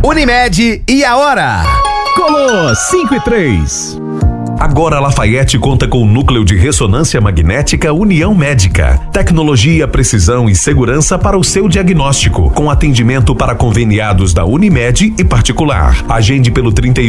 Unimed e a hora. Colô 5:03. Agora Lafayette conta com o núcleo de ressonância magnética União Médica. Tecnologia, precisão e segurança para o seu diagnóstico, com atendimento para conveniados da Unimed e particular. Agende pelo 31